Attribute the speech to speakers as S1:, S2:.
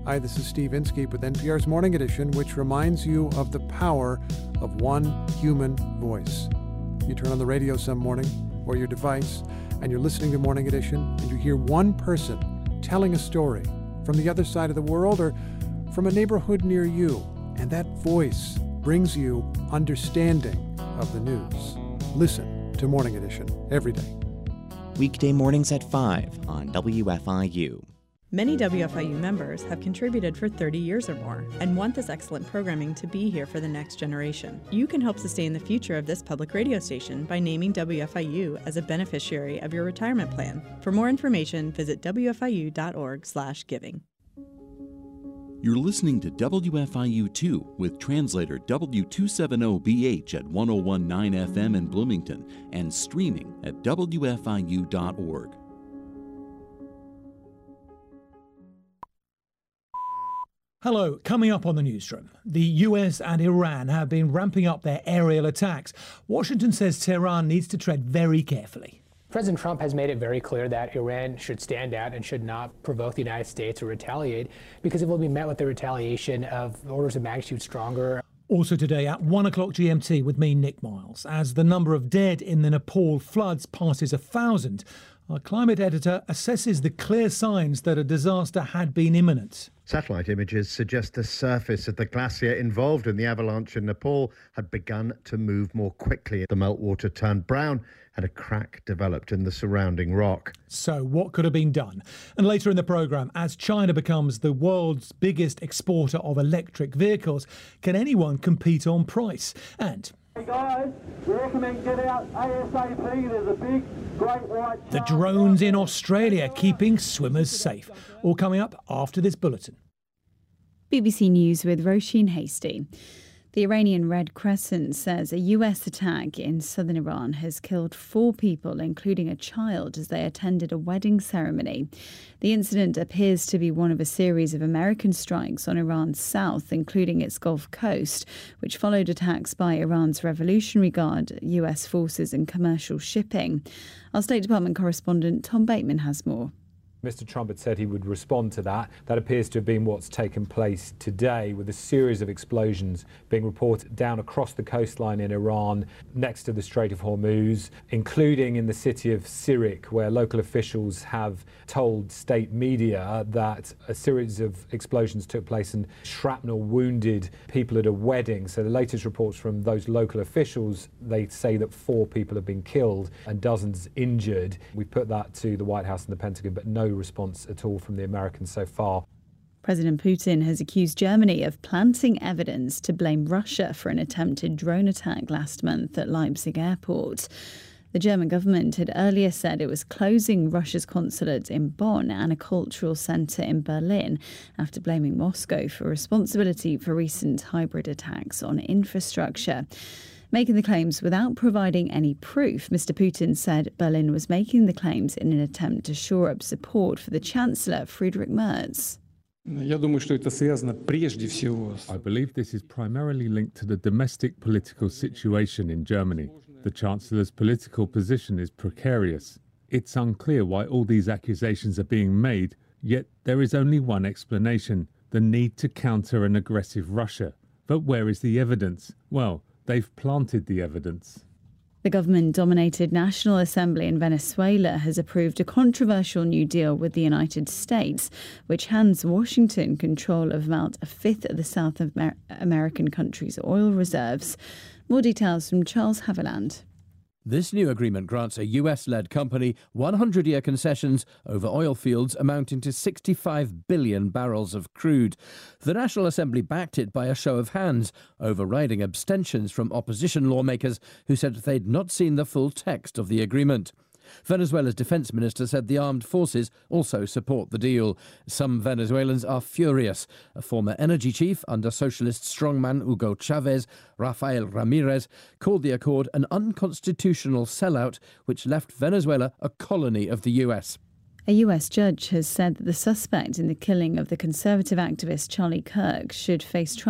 S1: Hi, this is Steve Inskeep with NPR's Morning Edition, which reminds you of the power of one human voice. You turn on the radio some morning or your device and you're listening to Morning Edition and you hear one person telling a story from the other side of the world or from a neighborhood near you. And that voice brings you understanding of the news. Listen to Morning Edition every day.
S2: Weekday mornings at 5 on WFIU.
S3: Many WFIU members have contributed for 30 years or more and want this excellent programming to be here for the next generation. You can help sustain the future of this public radio station by naming WFIU as a beneficiary of your retirement plan. For more information, visit wfiu.org/giving.
S4: You're listening to WFIU2 with translator W270BH at 101.9 FM in Bloomington and streaming at WFIU.org.
S5: Hello, coming up on the newsroom. The US and Iran have been ramping up their aerial attacks. Washington says Tehran needs to tread very carefully.
S6: President Trump has made it very clear that Iran should stand out and should not provoke the United States or retaliate, because it will be met with the retaliation of orders of magnitude stronger.
S5: Also today at 1 o'clock GMT with me, Nick Miles. As the number of dead in the Nepal floods passes 1,000, our climate editor assesses the clear signs that a disaster had been imminent.
S7: Satellite images suggest the surface of the glacier involved in the avalanche in Nepal had begun to move more quickly. The meltwater turned brown and a crack developed in the surrounding rock.
S5: So what could have been done? And later in the programme, as China becomes the world's biggest exporter of electric vehicles, can anyone compete on price? And
S8: hey guys, we recommend get out ASAP. There's a big, great white...
S5: The drones in Australia keeping swimmers safe. All coming up after this bulletin.
S9: BBC News with Roisin Hasty. The Iranian Red Crescent says a US attack in southern Iran has killed 4 people, including a child, as they attended a wedding ceremony. The incident appears to be one of a series of American strikes on Iran's south, including its Gulf Coast, which followed attacks by Iran's Revolutionary Guard, US forces and commercial shipping. Our State Department correspondent Tom Bateman has more.
S10: Mr. Trump had said he would respond to that. That appears to have been what's taken place today, with a series of explosions being reported down across the coastline in Iran, next to the Strait of Hormuz, including in the city of Sirik, where local officials have told state media that a series of explosions took place and shrapnel wounded people at a wedding. So the latest reports from those local officials, they say that 4 people have been killed and dozens injured. We put that to the White House and the Pentagon, but no response at all from the Americans so far.
S9: President Putin has accused Germany of planting evidence to blame Russia for an attempted drone attack last month at Leipzig airport. The German government had earlier said it was closing Russia's consulate in Bonn and a cultural centre in Berlin after blaming Moscow for responsibility for recent hybrid attacks on infrastructure. Making the claims without providing any proof, Mr. Putin said Berlin was making the claims in an attempt to shore up support for the Chancellor, Friedrich Merz.
S11: I believe this is primarily linked to the domestic political situation in Germany. The Chancellor's political position is precarious. It's unclear why all these accusations are being made, yet there is only one explanation: the need to counter an aggressive Russia. But where is the evidence? Well, they've planted the evidence.
S9: The government-dominated National Assembly in Venezuela has approved a controversial new deal with the United States, which hands Washington control of about a fifth of the South American country's oil reserves. More details from Charles Haviland.
S12: This new agreement grants a US-led company 100-year concessions over oil fields amounting to 65 billion barrels of crude. The National Assembly backed it by a show of hands, overriding abstentions from opposition lawmakers who said they'd not seen the full text of the agreement. Venezuela's defense minister said the armed forces also support the deal. Some Venezuelans are furious. A former energy chief under socialist strongman Hugo Chavez, Rafael Ramirez, called the accord an unconstitutional sellout which left Venezuela a colony of the US.
S9: A US judge has said that the suspect in the killing of the conservative activist Charlie Kirk should face trial